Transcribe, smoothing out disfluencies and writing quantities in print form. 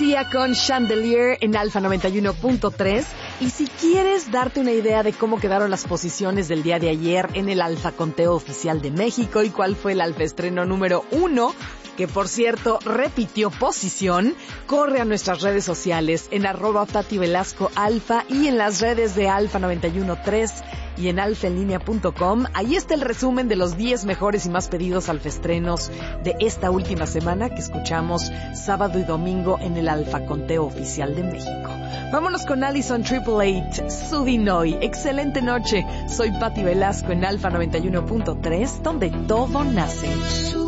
Sia con Chandelier en Alfa 91.3. Y si quieres darte una idea de cómo quedaron las posiciones del día de ayer en el Alfa Conteo Oficial de México y cuál fue el Alfa Estreno número 1, que por cierto repitió posición, corre a nuestras redes sociales en @TatiVelascoAlfa y en las redes de Alfa 91.3 y en alfaenlinea.com. Ahí está el resumen de los 10 mejores y más pedidos alfaestrenos de esta última semana que escuchamos sábado y domingo en el Alfa Conteo Oficial de México. Vámonos con Allison 888, Sudinoy. Excelente noche. Soy Pati Velasco en Alfa 91.3, donde todo nace.